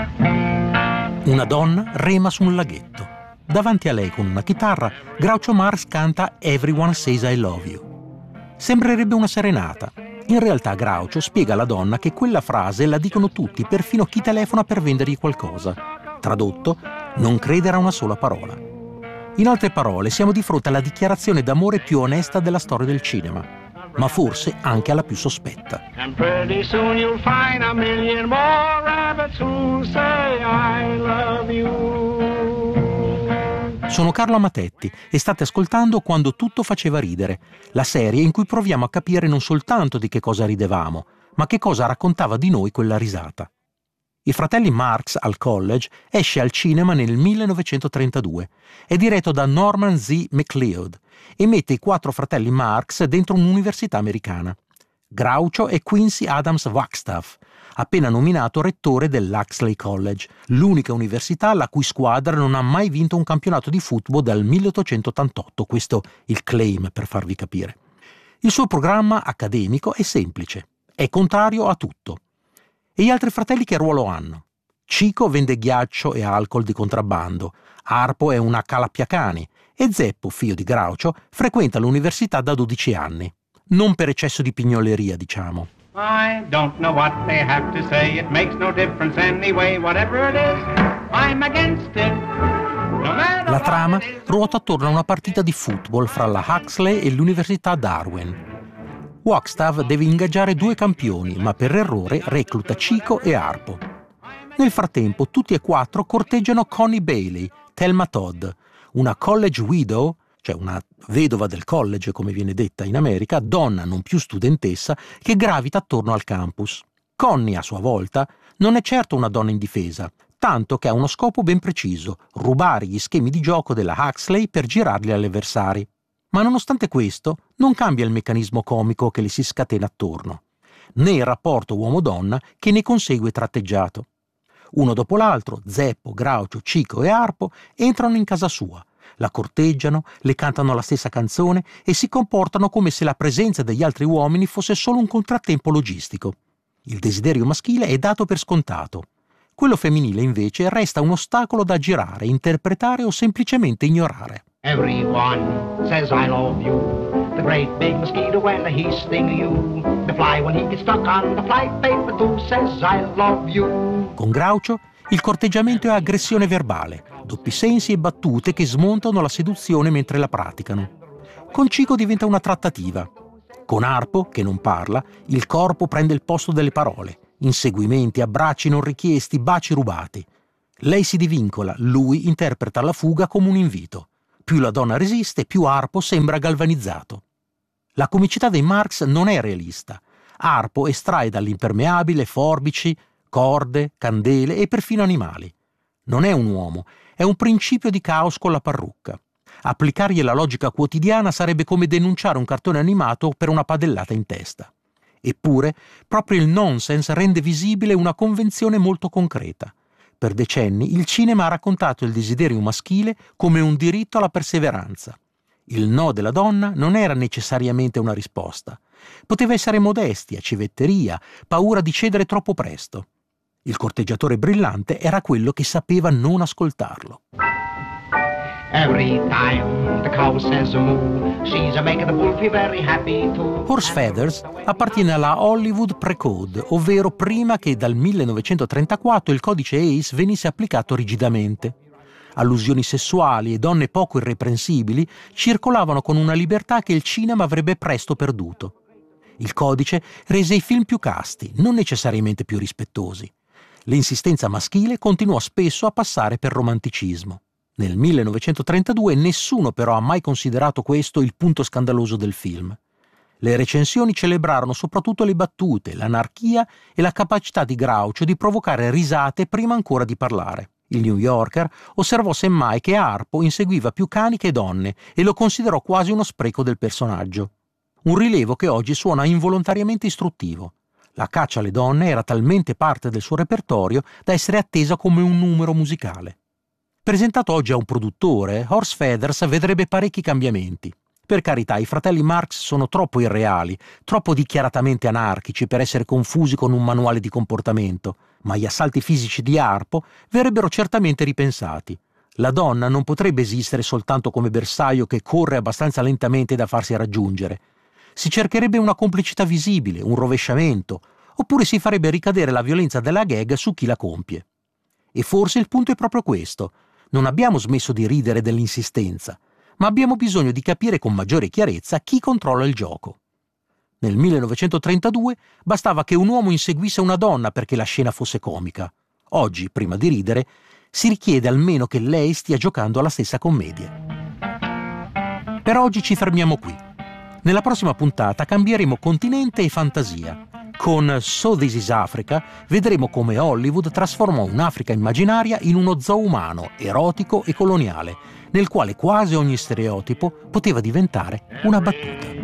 Una donna rema su un laghetto. Davanti a lei con una chitarra, Groucho Marx canta Everyone Says I Love You. Sembrerebbe una serenata. In realtà Groucho spiega alla donna che quella frase la dicono tutti, perfino chi telefona per vendergli qualcosa. Tradotto, non credere a una sola parola. In altre parole, siamo di fronte alla dichiarazione d'amore più onesta della storia del cinema, ma forse anche alla più sospetta. And pretty soon you'll find a million more rabbits who say I love you. Sono Carlo Amatetti e state ascoltando Quando tutto faceva ridere, la serie in cui proviamo a capire non soltanto di che cosa ridevamo, ma che cosa raccontava di noi quella risata. I fratelli Marx al College esce al cinema nel 1932. È diretto da Norman Z. MacLeod e mette i 4 fratelli Marx dentro un'università americana. Groucho è Quincy Adams Wagstaff, appena nominato rettore dell'Huxley College, l'unica università la cui squadra non ha mai vinto un campionato di football dal 1888, questo il claim per farvi capire. Il suo programma accademico è semplice, è contrario a tutto. E gli altri fratelli che ruolo hanno? Cico vende ghiaccio e alcol di contrabbando, Arpo è una calappiacani e Zeppo, figlio di Groucho, frequenta l'università da 12 anni. Non per eccesso di pignoleria, diciamo. I don't know what they have to say, it makes no difference anyway, whatever it is, I'm against it. No matter La trama what it is. ruota attorno a una partita di football fra la Huxley e l'Università Darwin. Wagstaff deve ingaggiare 2 campioni, ma per errore recluta Cico e Arpo. Nel frattempo tutti e 4 corteggiano Connie Bailey, Thelma Todd, una college widow, cioè una vedova del college come viene detta in America, donna non più studentessa che gravita attorno al campus. Connie, a sua volta, non è certo una donna indifesa, tanto che ha uno scopo ben preciso, rubare gli schemi di gioco della Huxley per girarli agli avversari. Ma nonostante questo, non cambia il meccanismo comico che le si scatena attorno, né il rapporto uomo-donna che ne consegue tratteggiato. Uno dopo l'altro, Zeppo, Groucho, Cico e Arpo entrano in casa sua, la corteggiano, le cantano la stessa canzone e si comportano come se la presenza degli altri uomini fosse solo un contrattempo logistico. Il desiderio maschile è dato per scontato. Quello femminile, invece, resta un ostacolo da girare, interpretare o semplicemente ignorare. Everyone says I love you. The great big mosquito when he stings you. The fly when he gets stuck on the fly paper too says I love you. Con Groucho il corteggiamento è aggressione verbale, doppi sensi e battute che smontano la seduzione mentre la praticano. Con Cico diventa una trattativa. Con Arpo, che non parla, il corpo prende il posto delle parole. Inseguimenti, abbracci non richiesti, baci rubati. Lei si divincola, lui interpreta la fuga come un invito. Più la donna resiste, più Arpo sembra galvanizzato. La comicità dei Marx non è realista. Arpo estrae dall'impermeabile forbici, corde, candele e perfino animali. Non è un uomo, è un principio di caos con la parrucca. Applicargli la logica quotidiana sarebbe come denunciare un cartone animato per una padellata in testa. Eppure, proprio il nonsense rende visibile una convenzione molto concreta. Per decenni il cinema ha raccontato il desiderio maschile come un diritto alla perseveranza. Il no della donna non era necessariamente una risposta. Poteva essere modestia, civetteria, paura di cedere troppo presto. Il corteggiatore brillante era quello che sapeva non ascoltarlo. Every time the cow says moo, she's a making the wolfie very happy too. Horse Feathers appartiene alla Hollywood Pre-Code, ovvero prima che dal 1934 il codice Hays venisse applicato rigidamente. Allusioni sessuali e donne poco irreprensibili circolavano con una libertà che il cinema avrebbe presto perduto. Il codice rese i film più casti, non necessariamente più rispettosi. L'insistenza maschile continuò spesso a passare per romanticismo. Nel 1932 nessuno però ha mai considerato questo il punto scandaloso del film. Le recensioni celebrarono soprattutto le battute, l'anarchia e la capacità di Groucho di provocare risate prima ancora di parlare. Il New Yorker osservò semmai che Arpo inseguiva più cani che donne e lo considerò quasi uno spreco del personaggio. Un rilevo che oggi suona involontariamente istruttivo. La caccia alle donne era talmente parte del suo repertorio da essere attesa come un numero musicale. Presentato oggi a un produttore, Horse Feathers vedrebbe parecchi cambiamenti. Per carità, i fratelli Marx sono troppo irreali, troppo dichiaratamente anarchici per essere confusi con un manuale di comportamento, ma gli assalti fisici di Harpo verrebbero certamente ripensati. La donna non potrebbe esistere soltanto come bersaglio che corre abbastanza lentamente da farsi raggiungere. Si cercherebbe una complicità visibile, un rovesciamento, oppure si farebbe ricadere la violenza della gag su chi la compie. E forse il punto è proprio questo. Non abbiamo smesso di ridere dell'insistenza, ma abbiamo bisogno di capire con maggiore chiarezza chi controlla il gioco. Nel 1932 bastava che un uomo inseguisse una donna perché la scena fosse comica. Oggi, prima di ridere, si richiede almeno che lei stia giocando alla stessa commedia. Per oggi ci fermiamo qui. Nella prossima puntata cambieremo continente e fantasia. Con So This Is Africa vedremo come Hollywood trasformò un'Africa immaginaria in uno zoo umano, erotico e coloniale, nel quale quasi ogni stereotipo poteva diventare una battuta.